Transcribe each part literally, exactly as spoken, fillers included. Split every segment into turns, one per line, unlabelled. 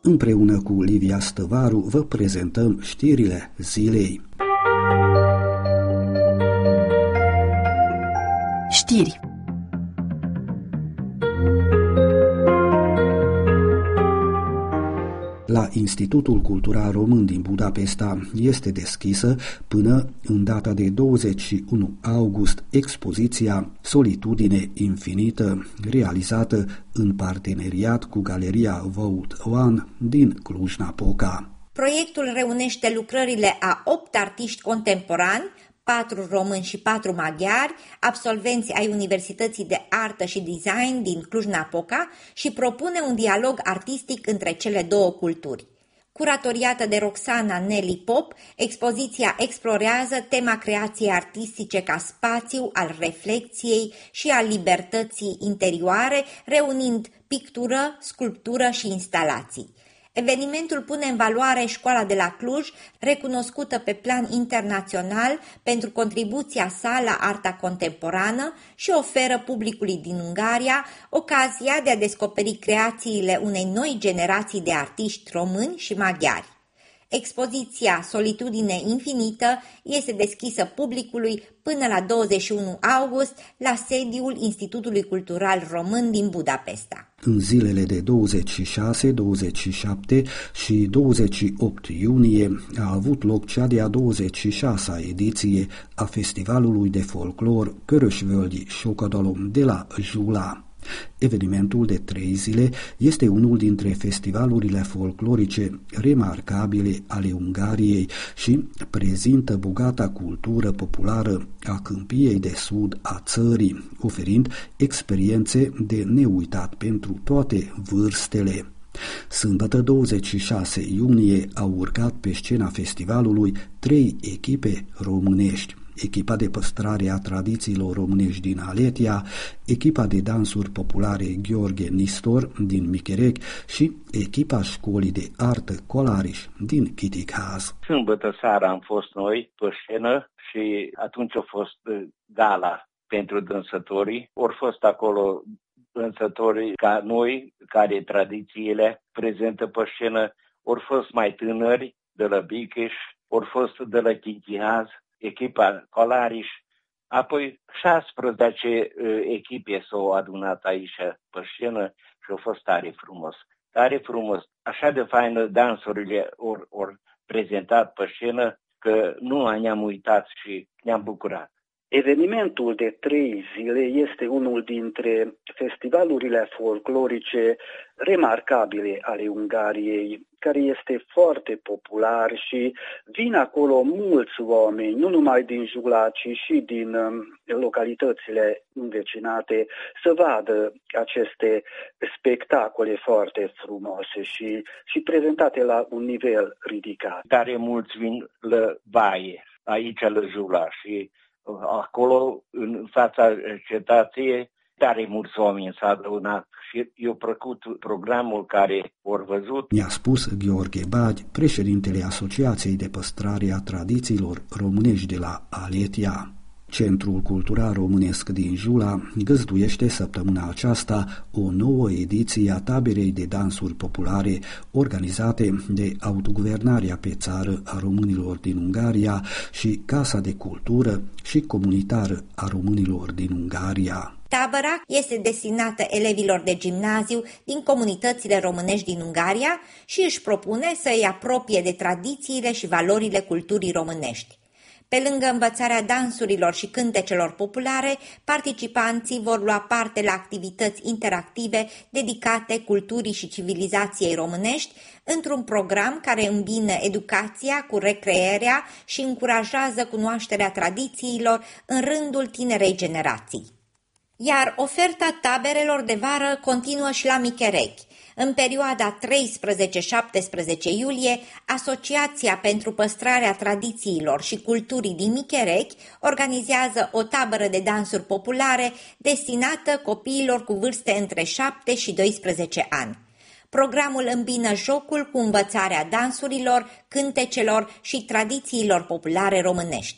Împreună cu Livia Stăvaru vă prezentăm știrile zilei.
Știri.
La Institutul Cultural Român din Budapesta este deschisă până în data de douăzeci și unu august expoziția Solitudine infinită, realizată în parteneriat cu Galeria Vault One din Cluj-Napoca.
Proiectul reunește lucrările a opt artiști contemporani, patru români și patru maghiari, absolvenți ai Universității de Artă și Design din Cluj-Napoca și propune un dialog artistic între cele două culturi. Curatoriată de Roxana Nelly Pop, expoziția explorează tema creației artistice ca spațiu al reflecției și al libertății interioare, reunind pictură, sculptură și instalații. Evenimentul pune în valoare școala de la Cluj, recunoscută pe plan internațional pentru contribuția sa la arta contemporană și oferă publicului din Ungaria ocazia de a descoperi creațiile unei noi generații de artiști români și maghiari. Expoziția Solitudine infinită este deschisă publicului până la douăzeci și unu august la sediul Institutului Cultural Român din Budapesta.
În zilele de douăzeci și șase, douăzeci și șapte și douăzeci și opt iunie a avut loc cea de-a douăzeci și șasea ediție a Festivalului de Folclor Körösvölgyi Sokadalom de la Jula. Evenimentul de trei zile este unul dintre festivalurile folclorice remarcabile ale Ungariei și prezintă bogata cultură populară a câmpiei de sud a țării, oferind experiențe de neuitat pentru toate vârstele. Sâmbătă douăzeci și șase iunie au urcat pe scena festivalului trei echipe românești: echipa de păstrare a tradițiilor românești din Aletia, echipa de dansuri populare Gheorghe Nistor din Micherechi și echipa școlii de artă Colariș din Chitighaz.
Sâmbătă seara am fost noi pe scenă și atunci a fost gala pentru dânsătorii. Au fost acolo dânsătorii ca noi, care tradițiile prezentă pe scenă, au fost mai tânări de la Bicheș, au fost de la Chitighaz, echipa Colariș, apoi șaisprezece uh, echipe s-au adunat aici pe scenă și a fost tare frumos. Tare frumos. Așa de faină dansurile ori or prezentat pe scenă că nu ne-am uitat și ne-am bucurat.
Evenimentul de trei zile este unul dintre festivalurile folclorice remarcabile ale Ungariei, care este foarte popular și vin acolo mulți oameni, nu numai din Jula, ci și din localitățile învecinate, să vadă aceste spectacole foarte frumoase și, și prezentate la un nivel ridicat.
Tare mulți vin la baie, aici la Jula, și acolo, în fața cetății, tare mulți oameni s-au adunat și i-a plăcut programul care au văzut.
Ne-a spus Gheorghe Bagi, președintele Asociației de Păstrare a Tradițiilor Românești de la Aletia. Centrul Cultural Românesc din Jula găzduiește săptămâna aceasta o nouă ediție a taberei de dansuri populare organizate de Autoguvernarea pe țară a românilor din Ungaria și Casa de Cultură și Comunitară a românilor din Ungaria.
Tabăra este destinată elevilor de gimnaziu din comunitățile românești din Ungaria și își propune să îi apropie de tradițiile și valorile culturii românești. Pe lângă învățarea dansurilor și cântecelor populare, participanții vor lua parte la activități interactive dedicate culturii și civilizației românești, într-un program care îmbină educația cu recrearea și încurajează cunoașterea tradițiilor în rândul tinerei generații. Iar oferta taberelor de vară continuă și la Micherechi. În perioada treisprezece șaptesprezece iulie, Asociația pentru Păstrarea Tradițiilor și Culturii din Micherechi organizează o tabără de dansuri populare destinată copiilor cu vârste între șapte și doisprezece ani. Programul îmbină jocul cu învățarea dansurilor, cântecelor și tradițiilor populare românești.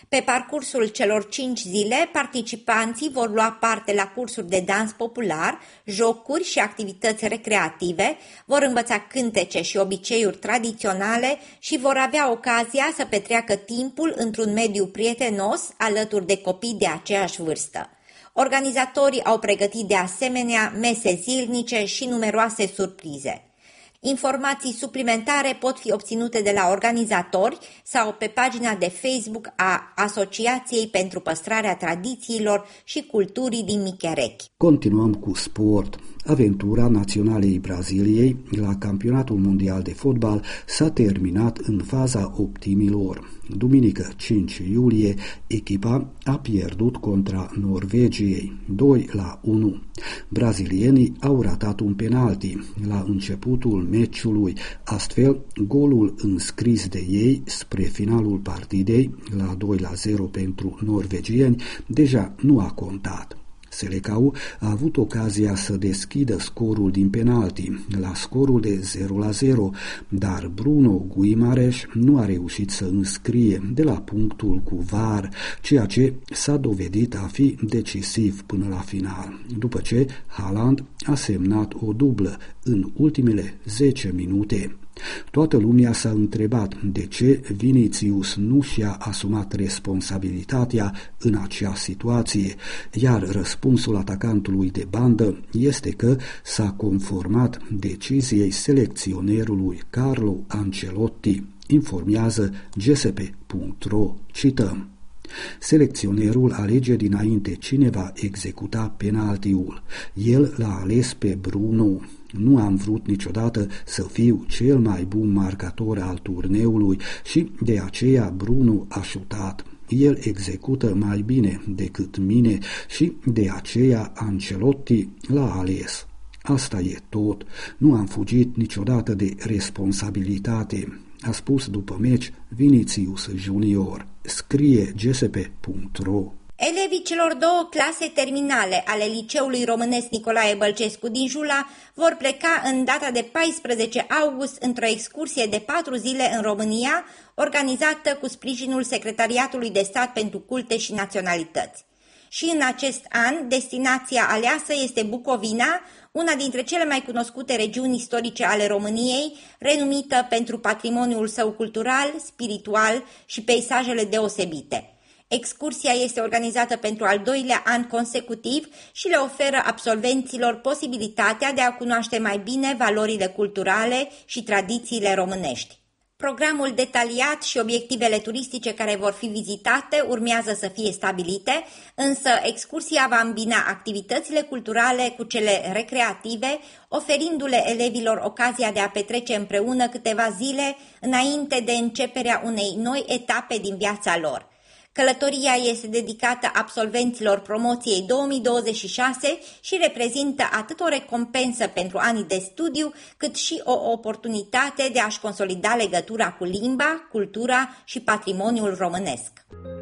Pe parcursul celor cinci zile, participanții vor lua parte la cursuri de dans popular, jocuri și activități recreative, vor învăța cântece și obiceiuri tradiționale și vor avea ocazia să petreacă timpul într-un mediu prietenos alături de copii de aceeași vârstă. Organizatorii au pregătit de asemenea mese zilnice și numeroase surprize. Informații suplimentare pot fi obținute de la organizatori sau pe pagina de Facebook a Asociației pentru Păstrarea Tradițiilor și Culturii din Micherechi.
Continuăm cu sport. Aventura naționalei Braziliei la campionatul mondial de fotbal s-a terminat în faza optimilor. Duminică cinci iulie, echipa a pierdut contra Norvegiei doi la unu. Brazilienii au ratat un penalti la începutul meciului, astfel golul înscris de ei spre finalul partidei la doi la zero pentru norvegieni deja nu a contat. Selecao a avut ocazia să deschidă scorul din penalti la scorul de zero la zero, dar Bruno Guimarães nu a reușit să înscrie de la punctul cu V A R, ceea ce s-a dovedit a fi decisiv până la final, după ce Haaland a semnat o dublă în ultimele zece minute. Toată lumea s-a întrebat de ce Vinicius nu și-a asumat responsabilitatea în acea situație, iar răspunsul atacantului de bandă este că s-a conformat deciziei selecționerului Carlo Ancelotti, informează G S P punct R O. Cităm: selecționerul alege dinainte cine va executa penaltiul. El l-a ales pe Bruno. Nu am vrut niciodată să fiu cel mai bun marcator al turneului și de aceea Bruno a șutat. El execută mai bine decât mine și de aceea Ancelotti l-a ales. Asta e tot. Nu am fugit niciodată de responsabilitate, a spus după meci Vinicius Junior. Scrie G S P punct R O.
Elevii celor două clase terminale ale Liceului Românesc Nicolae Bălcescu din Jula vor pleca în data de paisprezece august într-o excursie de patru zile în România, organizată cu sprijinul Secretariatului de Stat pentru Culte și Naționalități. Și în acest an, destinația aleasă este Bucovina, una dintre cele mai cunoscute regiuni istorice ale României, renumită pentru patrimoniul său cultural, spiritual și peisajele deosebite. Excursia este organizată pentru al doilea an consecutiv și le oferă absolvenților posibilitatea de a cunoaște mai bine valorile culturale și tradițiile românești. Programul detaliat și obiectivele turistice care vor fi vizitate urmează să fie stabilite, însă excursia va îmbina activitățile culturale cu cele recreative, oferindu-le elevilor ocazia de a petrece împreună câteva zile înainte de începerea unei noi etape din viața lor. Călătoria este dedicată absolvenților promoției două mii douăzeci și șase și reprezintă atât o recompensă pentru anii de studiu, cât și o oportunitate de a-și consolida legătura cu limba, cultura și patrimoniul românesc.